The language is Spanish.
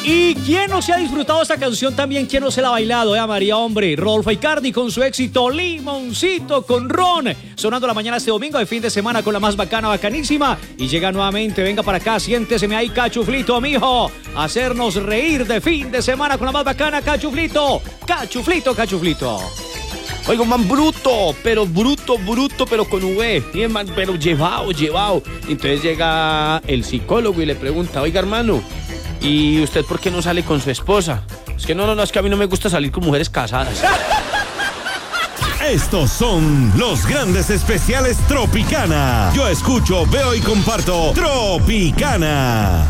¿Y quién no se ha disfrutado esta canción también? ¿Quién no se la ha bailado? María, hombre. Rodolfo Icardi con su éxito Limoncito con Ron. Sonando la mañana este domingo de fin de semana con la más bacana, bacanísima. Y llega nuevamente, venga para acá, siénteseme ahí, Cachuflito, mijo. Hacernos reír de fin de semana con la más bacana, Cachuflito. Cachuflito, Cachuflito. Oiga, un man bruto, pero con V. Bien, man, pero llevado. Entonces llega el psicólogo y le pregunta, oiga, hermano, ¿y usted por qué no sale con su esposa? Es que no, es que a mí no me gusta salir con mujeres casadas. Estos son los grandes especiales Tropicana. Yo escucho, veo y comparto Tropicana.